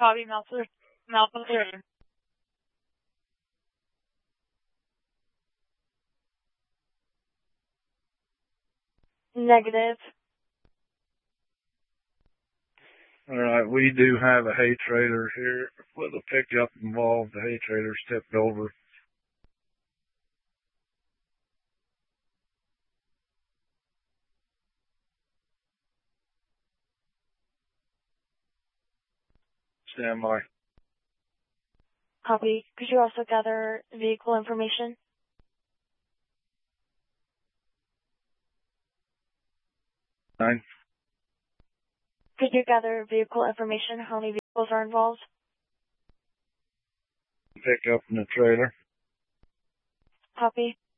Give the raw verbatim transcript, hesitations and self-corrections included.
Copy, Malcolm. Malcolm Thurman. Negative. All right, we do have a hay trailer here with a pickup involved. The hay trailer tipped over. Stand by. Copy. Could you also gather vehicle information? Nine. Could you gather vehicle information? How many vehicles are involved? Pickup and a trailer. Copy.